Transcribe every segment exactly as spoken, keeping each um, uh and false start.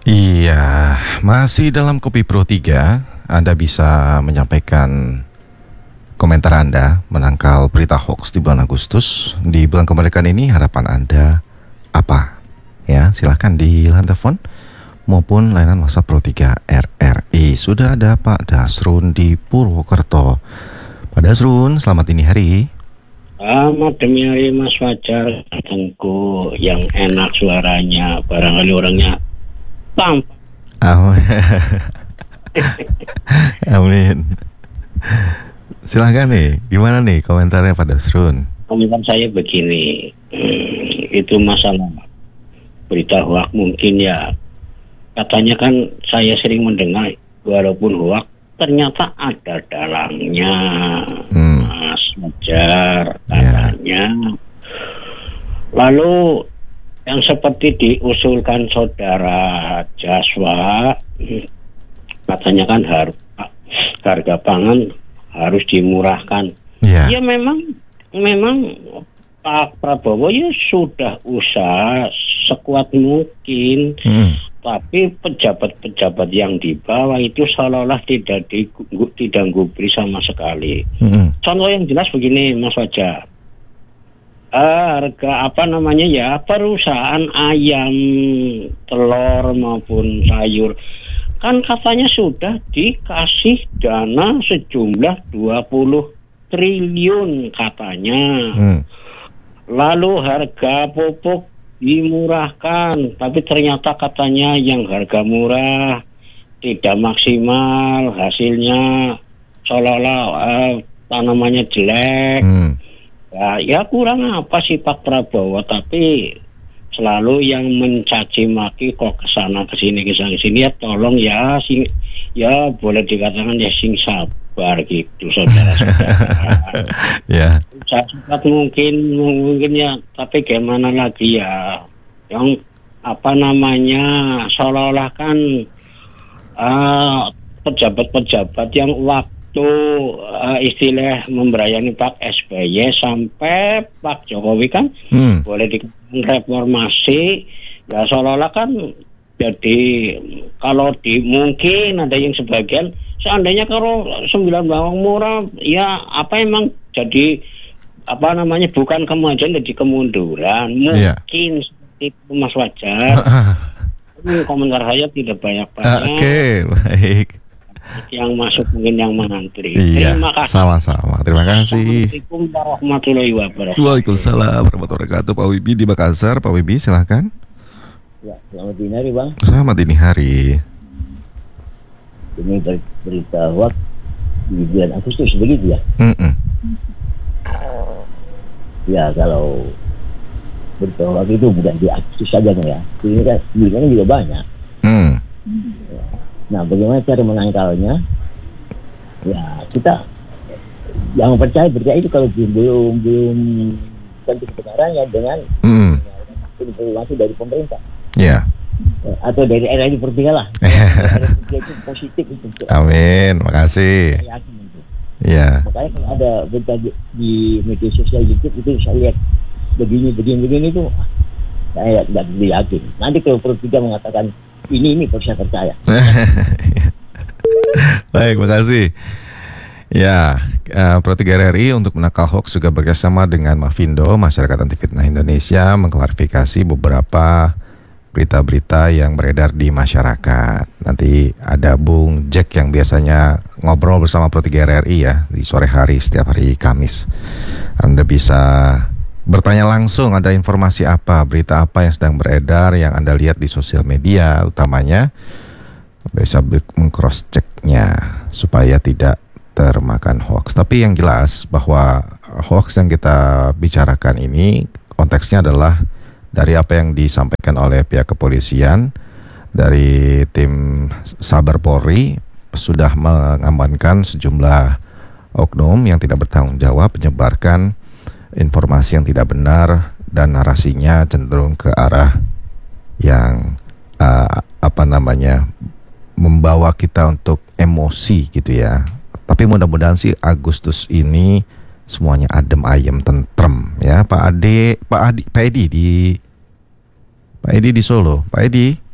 Iya, masih dalam Kopi Pro tiga, Anda bisa menyampaikan komentar Anda menangkal berita hoax di bulan Agustus. Di bulan kemerdekaan ini harapan Anda apa? Ya, silahkan di line telepon maupun layanan WhatsApp Pro tiga R R I. Sudah ada Pak Dasrun di Purwokerto. Pak Dasrun, selamat dini hari. Selamat demi hari Mas Fajar, Tengku yang enak suaranya, barangkali orangnya tampak. Amin. Amin. Silahkan nih, gimana nih komentarnya Pak Dasrun? Komentar saya begini, hmm, itu masalah berita hoak mungkin ya, katanya kan saya sering mendengar, walaupun hoak ternyata ada dalangnya, hmm. Mas Fajar, katanya. Yeah. Lalu yang seperti diusulkan saudara Jaswa, katanya kan harga harga pangan harus dimurahkan. Yeah. Ya memang memang Pak Prabowo ya sudah usaha sekuat mungkin. Hmm. Tapi pejabat-pejabat yang di bawah itu seolah-olah tidak digubri, tidak gubri sama sekali. Mm-hmm. Contoh yang jelas begini, Mas Fajar. Uh, harga apa namanya ya, perusahaan ayam, telur maupun sayur, kan katanya sudah dikasih dana sejumlah dua puluh triliun katanya. Mm. Lalu harga pupuk dimurahkan, tapi ternyata katanya yang harga murah tidak maksimal, hasilnya seolah-olah uh, tanamannya jelek. Hmm. Ya, ya kurang apa sih Pak Prabowo, tapi selalu yang mencaci maki kok kesana kesini kesana kesini, ya tolong ya sing, ya boleh dikatakan ya sing sabar gitu saudara-saudara. Ya. Cepat mungkin mungkin ya, tapi gimana lagi ya, yang apa namanya seolah-olah kan uh, pejabat-pejabat yang waktu uh, istilah memberayani Pak S B Y sampai Pak Jokowi kan hmm. boleh dikatakan reformasi, ya seolah-olah kan jadi kalau di mungkin ada yang sebagian seandainya kalau sembilan bawang murah ya apa emang jadi apa namanya bukan kemajuan jadi kemunduran mungkin yeah. Seperti itu Mas Fajar. Ini komentar saya tidak banyak-banyak. Oke, okay, baik. Yang masuk mungkin yang mengantri. Iya, terima kasih. Sama-sama. Terima kasih. Assalamualaikum warahmatullahi wabarakatuh. Waalaikumsalam warahmatullahi wabarakatuh. Pak Wibi di Makassar. Pak Wibi silahkan. Ya, selamat dini hari Bang. Selamat dini hari. Ini berita hoax di bulan Agustus begitu ya? Mm-mm. Ya kalau berita hoax itu bukan di Agustus saja kan ya. Ini kan sebelumnya juga banyak. Mm. Nah, bagaimana cara menangkalnya? Ya kita yang percaya percaya itu kalau belum belum tentu kebenarannya dengan mm. informasi dari pemerintah. Ya. Yeah. Atau dari R R I Pertiga lah. Itu positif itu. Amin, makasih. Iya. Makanya kalau ada berita di, di media sosial YouTube itu saya lihat begini begini begini itu saya tidak yakin. Nanti kalau Pertiga mengatakan ini ini perlu saya percaya. Baik, makasih. Ya, uh, Pro tiga R R I untuk menangkal hoax juga bekerjasama dengan Mavindo, Masyarakat Anti Fitnah Indonesia, mengklarifikasi beberapa berita-berita yang beredar di masyarakat. Nanti ada Bung Jack yang biasanya ngobrol bersama Pro tiga R R I ya di sore hari setiap hari Kamis. Anda bisa bertanya langsung, ada informasi apa, berita apa yang sedang beredar yang Anda lihat di sosial media utamanya, bisa meng-cross checknya supaya tidak termakan hoax. Tapi yang jelas bahwa hoax yang kita bicarakan ini konteksnya adalah dari apa yang disampaikan oleh pihak kepolisian, dari tim Saber Polri sudah mengamankan sejumlah oknum yang tidak bertanggung jawab menyebarkan informasi yang tidak benar dan narasinya cenderung ke arah yang uh, apa namanya membawa kita untuk emosi gitu ya. Tapi mudah-mudahan sih Agustus ini semuanya adem ayem tentrem ya. Pak Ade, Pak Adi, Pak Edi di Pak Edi di Solo, Pak Edi.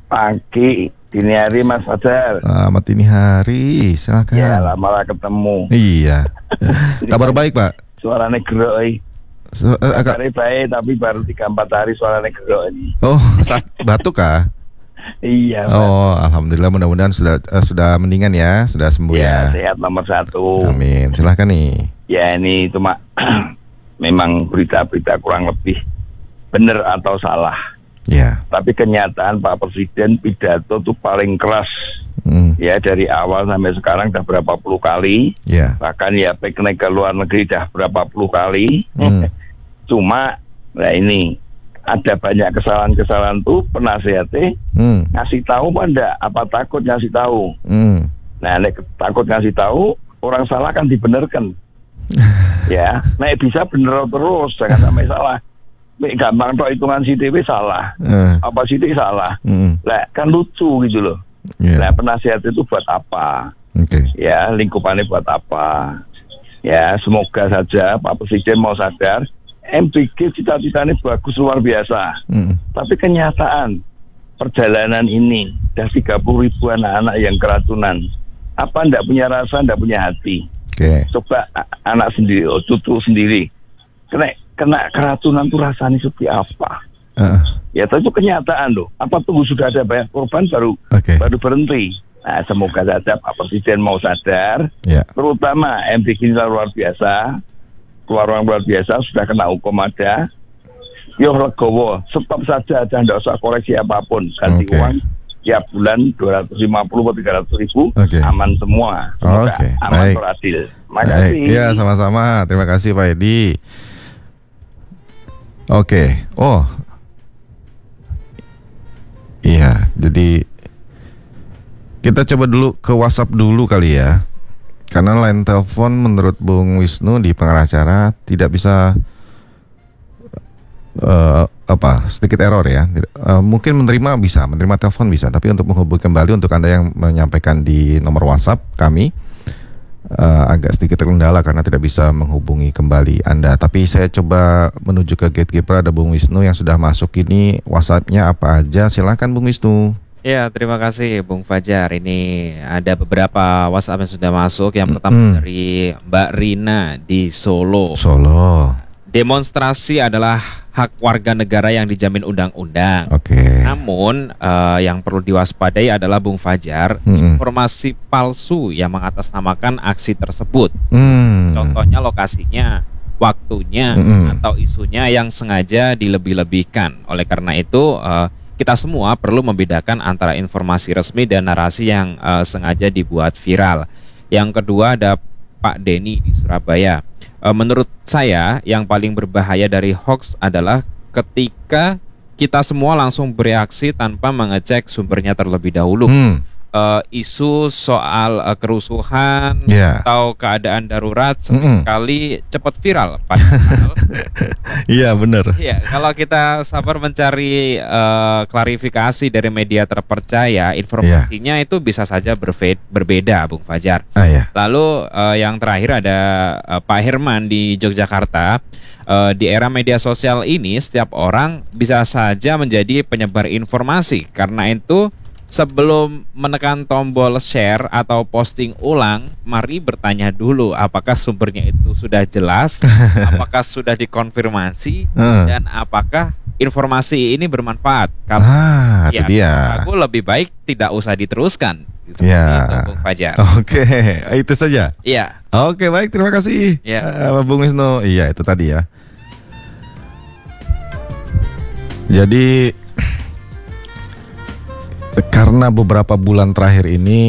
Pagi, dini hari Mas Fajar. Selamat dini hari, silakan. Ya, lama ketemu. Iya. Kabar baik Pak? Suaranya geroi. Su- uh, Kabarnya baik, tapi baru tiga empat hari suaranya geroi. Oh, saat batuk kah? Iya. Oh, Pak. Alhamdulillah, mudah-mudahan sudah uh, sudah mendingan ya, sudah sembuh ya. Ya, sehat nomor satu. Amin. Silahkan nih. Ya, ini cuma memang berita-berita kurang lebih benar atau salah. Ya. Tapi kenyataan Pak Presiden pidato tuh paling keras. Hmm. Ya, dari awal sampai sekarang udah berapa puluh kali. Ya. Bahkan ya piknik ke luar negeri udah berapa puluh kali. Hmm. Cuma, nah ini ada banyak kesalahan-kesalahan tuh penasihatnya hmm. ngasih tahu apa enggak? Apa takut ngasih tahu? Hmm. Nah, nek takut ngasih tahu, orang salah kan dibenarkan. Ya, nah bisa bener terus, jangan sampai salah. Mek gampang tok hitungan C T W salah. Uh. Apa C T W salah? Mm. Lah kan lucu gitu loh. Yeah. Nah, penasihat itu buat apa? Okay. Ya, lingkupannya buat apa? Ya, semoga saja Pak Presiden mau sadar M B G cita-citanya bagus luar biasa. Mm. Tapi kenyataan perjalanan ini dah tiga puluh ribu anak-anak yang keracunan. Apa ndak punya rasa, ndak punya hati? Okay. Coba anak sendiri, oh, cucu sendiri. Kena kena keracunan tuh rasanya seperti apa? Uh. Ya itu kenyataan loh. Apa tunggu sudah ada banyak korban baru okay. baru berhenti. Nah, semoga saja Pak Presiden mau sadar. Yeah. Terutama M B G ini luar biasa, keluar orang luar biasa sudah kena hukum ada. Yo legowo, stop saja, jangan tidak usah koreksi apapun, ganti okay. uang tiap bulan dua ratus lima puluh atau tiga ratus ribu, okay. aman semua. Semoga okay. aman teradil. Terima kasih. Iya, sama-sama. Terima kasih Pak Edi. Oke, okay. oh, iya. Jadi kita coba dulu ke WhatsApp dulu kali ya, karena line telepon menurut Bung Wisnu di pengacara tidak bisa uh, apa sedikit error ya. Uh, mungkin menerima bisa, menerima telepon bisa, tapi untuk menghubungi kembali untuk Anda yang menyampaikan di nomor WhatsApp kami. Uh, agak sedikit terkendala karena tidak bisa menghubungi kembali Anda. Tapi saya coba menuju ke gatekeeper, ada Bung Wisnu yang sudah masuk ini. WhatsApp-nya apa aja? Silakan Bung Wisnu. Ya, terima kasih Bung Fajar. Ini ada beberapa WhatsApp yang sudah masuk. Yang pertama mm. dari Mbak Rina di Solo. Solo. Demonstrasi adalah hak warga negara yang dijamin undang-undang. Oke. Okay. Namun uh, yang perlu diwaspadai adalah Bung Fajar, mm-hmm. informasi palsu yang mengatasnamakan aksi tersebut. Mm. Contohnya lokasinya, waktunya, mm-hmm. atau isunya yang sengaja dilebih-lebihkan. Oleh karena itu, uh, kita semua perlu membedakan antara informasi resmi dan narasi yang uh, sengaja dibuat viral. Yang kedua ada Pak Denny di Surabaya. Menurut saya yang paling berbahaya dari hoax adalah ketika kita semua langsung bereaksi tanpa mengecek sumbernya terlebih dahulu. Hmm. Uh, isu soal uh, kerusuhan yeah. atau keadaan darurat seringkali mm-hmm. cepat viral. Padahal, iya benar. Iya, kalau kita sabar mencari uh, klarifikasi dari media terpercaya, informasinya yeah. itu bisa saja berfe- berbeda, Bung Fajar. Ah, yeah. Lalu uh, yang terakhir ada uh, Pak Herman di Yogyakarta. Uh, di era media sosial ini, setiap orang bisa saja menjadi penyebar informasi. Karena itu, sebelum menekan tombol share atau posting ulang, mari bertanya dulu apakah sumbernya itu sudah jelas, apakah sudah dikonfirmasi, uh. dan apakah informasi ini bermanfaat. Kalau ah, ya, itu dia. Aku lebih baik tidak usah diteruskan. Ya. Itu, Bung Fajar. Oke, okay. Itu saja. Iya. Oke, okay, baik, terima kasih. Ya. Uh, Bung Wisnu. Iya, itu tadi ya. Jadi karena beberapa bulan terakhir ini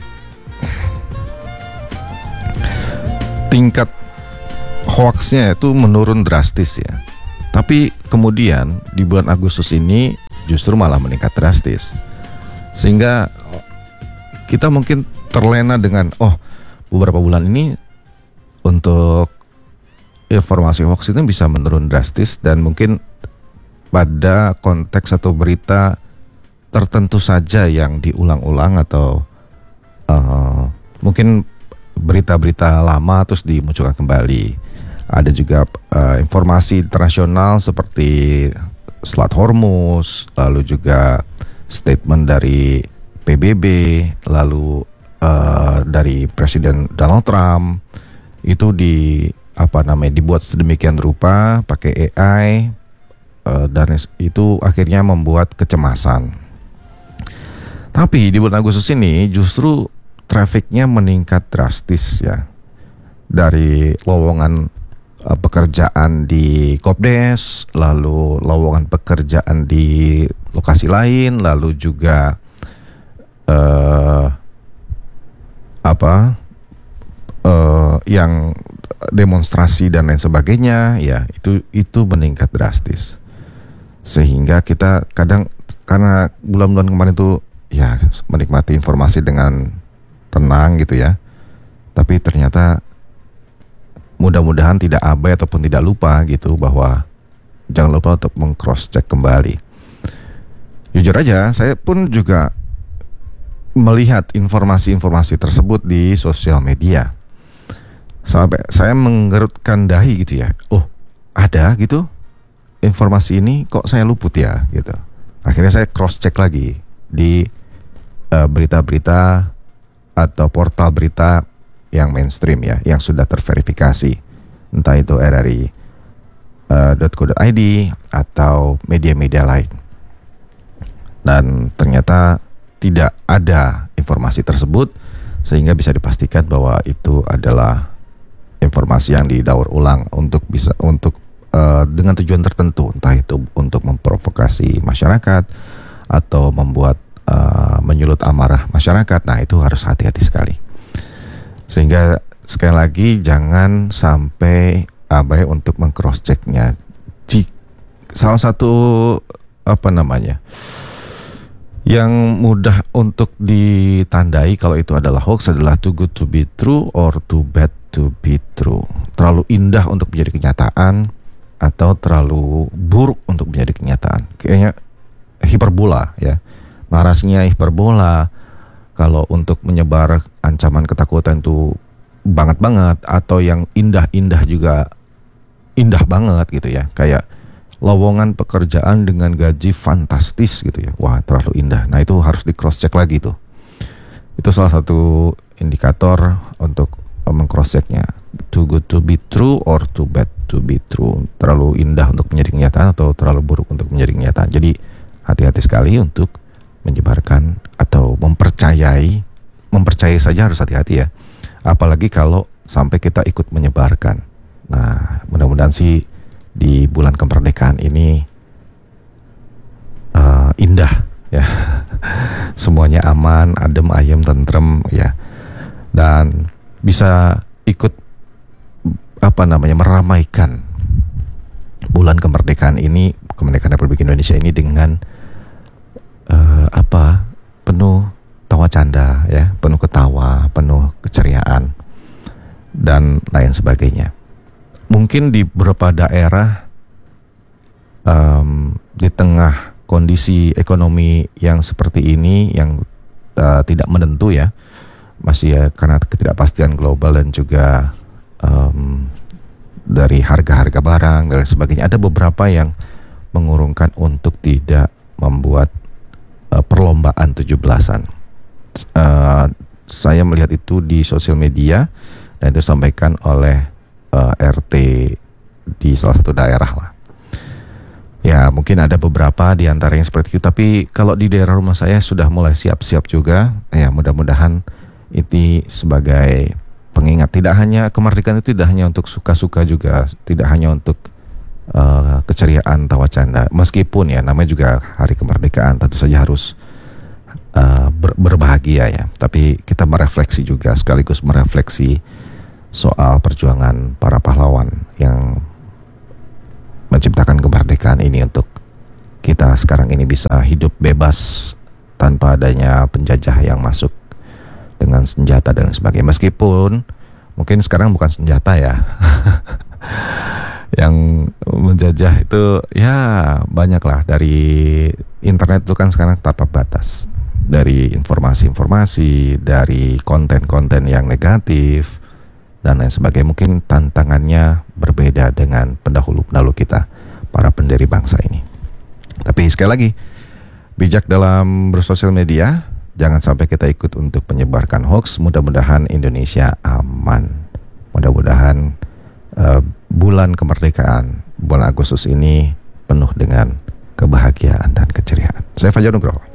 tingkat hoaxnya itu menurun drastis ya. Tapi kemudian di bulan Agustus ini justru malah meningkat drastis. Sehingga kita mungkin terlena dengan oh beberapa bulan ini untuk informasi hoax ini bisa menurun drastis dan mungkin pada konteks atau berita tertentu saja yang diulang-ulang atau uh, mungkin berita-berita lama terus dimunculkan kembali. Ada juga uh, informasi internasional seperti Selat Hormuz, lalu juga statement dari P B B, lalu uh, dari Presiden Donald Trump itu di apa namanya dibuat sedemikian rupa pakai A I uh, dan itu akhirnya membuat kecemasan. Tapi di bulan Agustus ini justru trafiknya meningkat drastis ya, dari lowongan uh, pekerjaan di Kopdes, lalu lowongan pekerjaan di lokasi lain, lalu juga uh, apa uh, yang demonstrasi dan lain sebagainya ya, itu itu meningkat drastis, sehingga kita kadang karena bulan-bulan kemarin itu ya menikmati informasi dengan tenang gitu ya, tapi ternyata mudah-mudahan tidak abai ataupun tidak lupa gitu, bahwa jangan lupa untuk meng-cross check kembali. Jujur aja, saya pun juga melihat informasi-informasi tersebut di sosial media. Sampai saya menggerutkan dahi gitu ya. Oh, ada gitu informasi ini, kok saya luput ya gitu. Akhirnya saya cross check lagi di uh, berita-berita atau portal berita yang mainstream ya, yang sudah terverifikasi, entah itu R R I uh, .co.id atau media-media lain. Dan ternyata tidak ada informasi tersebut, sehingga bisa dipastikan bahwa itu adalah informasi yang didaur ulang untuk bisa untuk uh, dengan tujuan tertentu, entah itu untuk memprovokasi masyarakat atau membuat uh, menyulut amarah masyarakat. Nah, itu harus hati-hati sekali. Sehingga sekali lagi jangan sampai abai untuk meng-cross checknya. Salah satu apa namanya yang mudah untuk ditandai kalau itu adalah hoax adalah too good to be true or too bad to be true. Terlalu indah untuk menjadi kenyataan atau terlalu buruk untuk menjadi kenyataan. Kayaknya hiperbola ya. Narasinya hiperbola. Kalau untuk menyebar ancaman ketakutan itu banget banget, atau yang indah-indah juga indah banget gitu ya. Kayak lowongan pekerjaan dengan gaji fantastis gitu ya. Wah, terlalu indah. Nah, itu harus di cross check lagi tuh. Itu salah satu indikator untuk meng-cross checknya. Too good to be true or too bad to be true. Terlalu indah untuk menjadi kenyataan atau terlalu buruk untuk menjadi kenyataan. Jadi hati-hati sekali untuk menyebarkan atau mempercayai. Mempercayai saja harus hati-hati ya. Apalagi kalau sampai kita ikut menyebarkan. Nah, mudah-mudahan sih di bulan kemerdekaan ini uh, indah ya, semuanya aman, adem, ayem, tentrem ya, dan bisa ikut apa namanya meramaikan bulan kemerdekaan ini, kemerdekaan Republik Indonesia ini dengan uh, apa penuh tawa canda ya, penuh ketawa, penuh keceriaan dan lain sebagainya. Mungkin di beberapa daerah um, di tengah kondisi ekonomi yang seperti ini yang uh, tidak menentu ya, masih ya karena ketidakpastian global dan juga um, dari harga-harga barang dan lain sebagainya, ada beberapa yang mengurungkan untuk tidak membuat uh, perlombaan tujuh belasan. Uh, saya melihat itu di sosial media dan itu disampaikan oleh Uh, R T di salah satu daerah lah. Ya, mungkin ada beberapa di antara yang seperti itu, tapi kalau di daerah rumah saya sudah mulai siap-siap juga. Ya, mudah-mudahan itu sebagai pengingat, tidak hanya kemerdekaan itu tidak hanya untuk suka-suka juga, tidak hanya untuk uh, keceriaan tawa canda. Meskipun ya namanya juga hari kemerdekaan, tentu saja harus uh, ber- berbahagia ya. Tapi kita merefleksi juga, sekaligus merefleksi soal perjuangan para pahlawan yang menciptakan kemerdekaan ini untuk kita sekarang ini bisa hidup bebas tanpa adanya penjajah yang masuk dengan senjata dan sebagainya. Meskipun mungkin sekarang bukan senjata ya yang menjajah itu ya banyak lah, dari internet itu kan sekarang tanpa batas, dari informasi-informasi, dari konten-konten yang negatif dan lain sebagainya. Mungkin tantangannya berbeda dengan pendahulu-pendahulu kita, para pendiri bangsa ini. Tapi sekali lagi, bijak dalam bersosial media. Jangan sampai kita ikut untuk menyebarkan hoax. Mudah-mudahan Indonesia aman. Mudah-mudahan uh, bulan kemerdekaan bulan Agustus ini penuh dengan kebahagiaan dan keceriaan. Saya Fajar Nugroho.